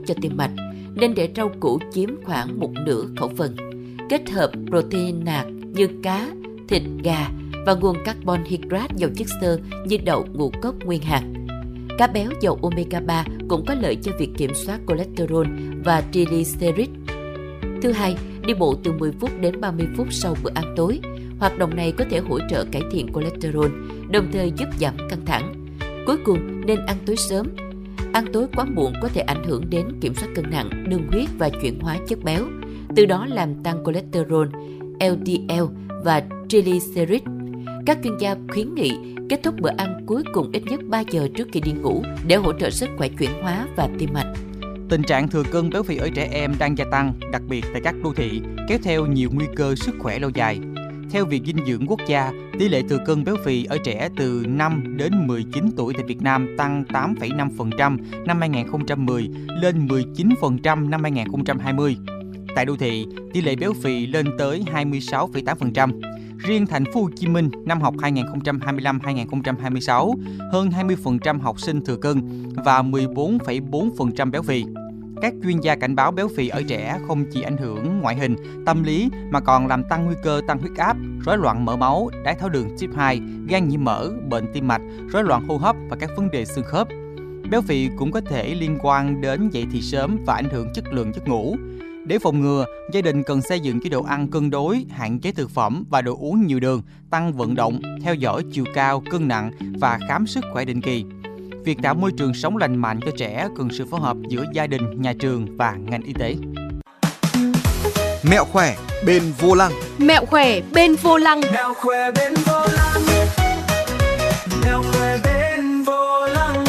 cho tim mạch, nên để rau củ chiếm khoảng một nửa khẩu phần. Kết hợp protein nạc như cá, thịt, gà và nguồn carbon hydrate giàu chất xơ như đậu, ngũ cốc, nguyên hạt. Cá béo giàu omega 3 cũng có lợi cho việc kiểm soát cholesterol và triglycerid. Thứ hai, đi bộ từ 10 phút đến 30 phút sau bữa ăn tối. Hoạt động này có thể hỗ trợ cải thiện cholesterol, đồng thời giúp giảm căng thẳng. Cuối cùng, nên ăn tối sớm. Ăn tối quá muộn có thể ảnh hưởng đến kiểm soát cân nặng, đường huyết và chuyển hóa chất béo, từ đó làm tăng cholesterol, LDL và triglycerid. Các chuyên gia khuyến nghị kết thúc bữa ăn cuối cùng ít nhất 3 giờ trước khi đi ngủ để hỗ trợ sức khỏe chuyển hóa và tim mạch. Tình trạng thừa cân béo phì ở trẻ em đang gia tăng, đặc biệt tại các đô thị, kéo theo nhiều nguy cơ sức khỏe lâu dài. Theo Viện Dinh dưỡng Quốc gia, tỷ lệ thừa cân béo phì ở trẻ từ 5 đến 19 tuổi tại Việt Nam tăng 8,5% năm 2010 lên 19% năm 2020. Tại đô thị, tỷ lệ béo phì lên tới 26,8%. Riêng thành phố Hồ Chí Minh năm học 2025-2026, hơn 20% học sinh thừa cân và 14,4% béo phì. Các chuyên gia cảnh báo béo phì ở trẻ không chỉ ảnh hưởng ngoại hình, tâm lý mà còn làm tăng nguy cơ tăng huyết áp, rối loạn mỡ máu, đái tháo đường type 2, gan nhiễm mỡ, bệnh tim mạch, rối loạn hô hấp và các vấn đề xương khớp. Béo phì cũng có thể liên quan đến dậy thì sớm và ảnh hưởng chất lượng giấc ngủ. Để phòng ngừa, gia đình cần xây dựng chế độ ăn cân đối, hạn chế thực phẩm và đồ uống nhiều đường, tăng vận động, theo dõi chiều cao, cân nặng và khám sức khỏe định kỳ. Việc tạo môi trường sống lành mạnh cho trẻ cần sự phối hợp giữa gia đình, nhà trường và ngành y tế. Mẹo khỏe bên vô lăng. Mẹo khỏe bên vô lăng. Mẹo khỏe bên vô lăng. Mẹo khỏe bên vô lăng.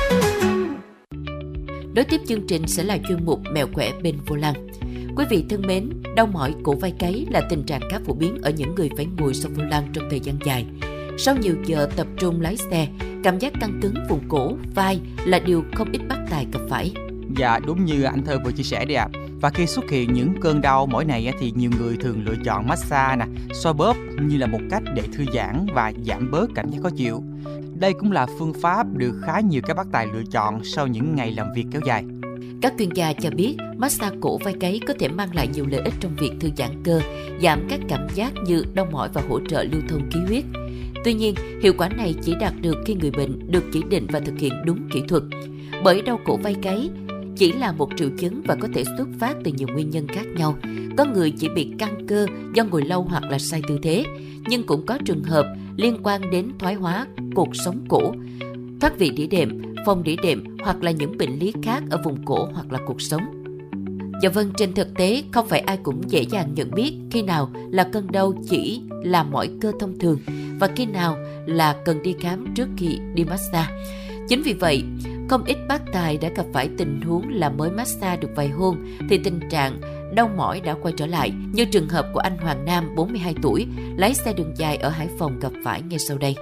Đối tiếp chương trình sẽ là chuyên mục Mẹo khỏe bên vô lăng. Quý vị thân mến, đau mỏi cổ vai gáy là tình trạng khá phổ biến ở những người phải ngồi sau vô lăng trong thời gian dài. Sau nhiều giờ tập trung lái xe, cảm giác căng cứng vùng cổ, vai là điều không ít bác tài gặp phải. Dạ, đúng như anh Thơ vừa chia sẻ đấy ạ. Và khi xuất hiện những cơn đau mỏi này thì nhiều người thường lựa chọn massage, xoa bóp như là một cách để thư giãn và giảm bớt cảm giác khó chịu. Đây cũng là phương pháp được khá nhiều các bác tài lựa chọn sau những ngày làm việc kéo dài. Các chuyên gia cho biết massage cổ vai gáy có thể mang lại nhiều lợi ích trong việc thư giãn cơ, giảm các cảm giác như đau mỏi và hỗ trợ lưu thông khí huyết. Tuy nhiên, hiệu quả này chỉ đạt được khi người bệnh được chỉ định và thực hiện đúng kỹ thuật. Bởi đau cổ vai gáy chỉ là một triệu chứng và có thể xuất phát từ nhiều nguyên nhân khác nhau. Có người chỉ bị căng cơ do ngồi lâu hoặc là sai tư thế, nhưng cũng có trường hợp liên quan đến thoái hóa cột sống cổ, thoát vị đĩa đệm, phòng đĩa đệm hoặc là những bệnh lý khác ở vùng cổ hoặc là cột sống. Dạ vâng, trên thực tế không phải ai cũng dễ dàng nhận biết khi nào là cơn đau chỉ là mỏi cơ thông thường và khi nào là cần đi khám trước khi đi massage. Chính vì vậy, không ít bác tài đã gặp phải tình huống là mới massage được vài hôm thì tình trạng đau mỏi đã quay trở lại, như trường hợp của anh Hoàng Nam, 42 tuổi, lái xe đường dài ở Hải Phòng gặp phải ngay sau đây.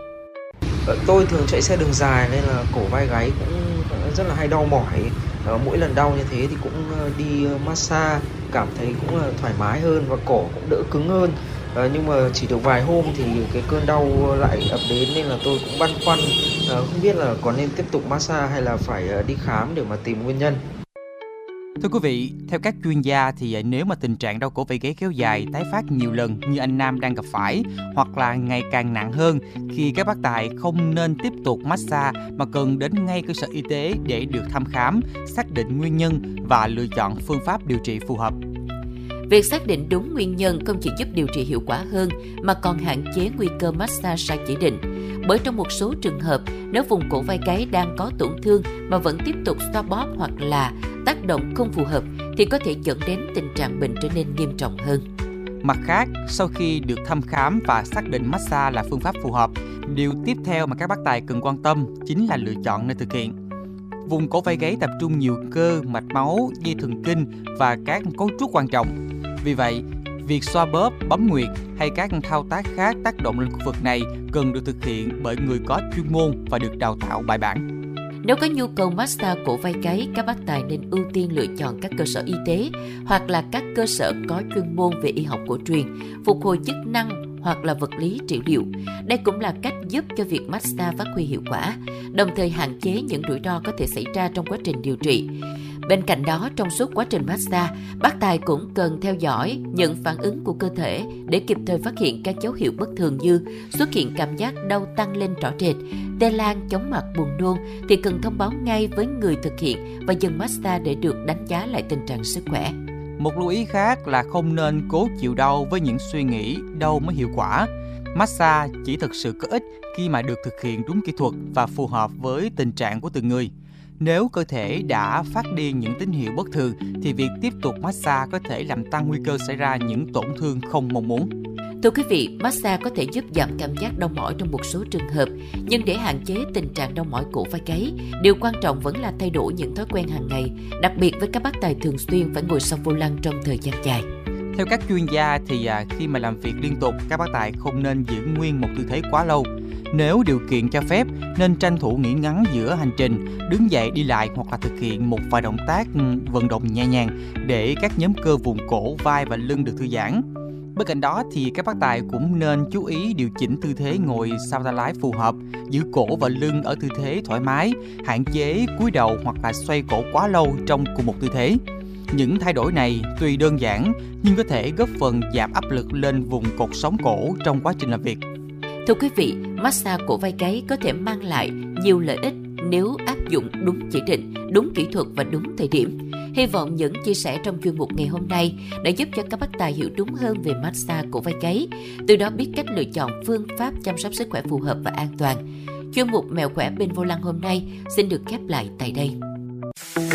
Tôi thường chạy xe đường dài nên là cổ vai gáy cũng rất là hay đau mỏi. Mỗi lần đau như thế thì cũng đi massage, cảm thấy cũng là thoải mái hơn và cổ cũng đỡ cứng hơn. Nhưng mà chỉ được vài hôm thì cái cơn đau lại ập đến nên là tôi cũng băn khoăn, không biết là có nên tiếp tục massage hay là phải đi khám để mà tìm nguyên nhân. Thưa quý vị, theo các chuyên gia thì nếu mà tình trạng đau cổ vai gáy kéo dài, tái phát nhiều lần như anh Nam đang gặp phải hoặc là ngày càng nặng hơn thì các bác tài không nên tiếp tục massage mà cần đến ngay cơ sở y tế để được thăm khám, xác định nguyên nhân và lựa chọn phương pháp điều trị phù hợp. Việc xác định đúng nguyên nhân không chỉ giúp điều trị hiệu quả hơn mà còn hạn chế nguy cơ massage sai chỉ định. Bởi trong một số trường hợp, nếu vùng cổ vai gáy đang có tổn thương mà vẫn tiếp tục xoa bóp hoặc là tác động không phù hợp thì có thể dẫn đến tình trạng bệnh trở nên nghiêm trọng hơn. Mặt khác, sau khi được thăm khám và xác định massage là phương pháp phù hợp, điều tiếp theo mà các bác tài cần quan tâm chính là lựa chọn nơi thực hiện. Vùng cổ vai gáy tập trung nhiều cơ, mạch máu, dây thần kinh và các cấu trúc quan trọng. Vì vậy, việc xoa bóp, bấm nguyệt hay các thao tác khác tác động lên khu vực này cần được thực hiện bởi người có chuyên môn và được đào tạo bài bản. Nếu có nhu cầu massage cổ vai gáy, các bác tài nên ưu tiên lựa chọn các cơ sở y tế hoặc là các cơ sở có chuyên môn về y học cổ truyền, phục hồi chức năng hoặc là vật lý trị liệu. Đây cũng là cách giúp cho việc massage phát huy hiệu quả, đồng thời hạn chế những rủi ro có thể xảy ra trong quá trình điều trị. Bên cạnh đó, trong suốt quá trình massage, bác tài cũng cần theo dõi những phản ứng của cơ thể để kịp thời phát hiện các dấu hiệu bất thường như xuất hiện cảm giác đau tăng lên rõ rệt, tê lan, chóng mặt, buồn nôn thì cần thông báo ngay với người thực hiện và dừng massage để được đánh giá lại tình trạng sức khỏe. Một lưu ý khác là không nên cố chịu đau với những suy nghĩ đau mới hiệu quả. Massage chỉ thực sự có ích khi mà được thực hiện đúng kỹ thuật và phù hợp với tình trạng của từng người. Nếu cơ thể đã phát đi những tín hiệu bất thường thì việc tiếp tục massage có thể làm tăng nguy cơ xảy ra những tổn thương không mong muốn. Thưa quý vị, massage có thể giúp giảm cảm giác đau mỏi trong một số trường hợp, nhưng để hạn chế tình trạng đau mỏi cổ vai gáy, điều quan trọng vẫn là thay đổi những thói quen hàng ngày, đặc biệt với các bác tài thường xuyên phải ngồi sau vô lăng trong thời gian dài. Theo các chuyên gia thì khi mà làm việc liên tục, các bác tài không nên giữ nguyên một tư thế quá lâu. Nếu điều kiện cho phép, nên tranh thủ nghỉ ngắn giữa hành trình, đứng dậy đi lại hoặc là thực hiện một vài động tác vận động nhẹ nhàng để các nhóm cơ vùng cổ, vai và lưng được thư giãn. Bên cạnh đó thì các bác tài cũng nên chú ý điều chỉnh tư thế ngồi sau tay lái phù hợp, giữ cổ và lưng ở tư thế thoải mái, hạn chế cúi đầu hoặc là xoay cổ quá lâu trong cùng một tư thế. Những thay đổi này tuy đơn giản nhưng có thể góp phần giảm áp lực lên vùng cột sống cổ trong quá trình làm việc. Thưa quý vị, massage cổ vai gáy có thể mang lại nhiều lợi ích nếu áp dụng đúng chỉ định, đúng kỹ thuật và đúng thời điểm. Hy vọng những chia sẻ trong chuyên mục ngày hôm nay đã giúp cho các bác tài hiểu đúng hơn về massage cổ vai gáy, từ đó biết cách lựa chọn phương pháp chăm sóc sức khỏe phù hợp và an toàn. Chuyên mục Mẹo khỏe bên vô lăng hôm nay xin được khép lại tại đây.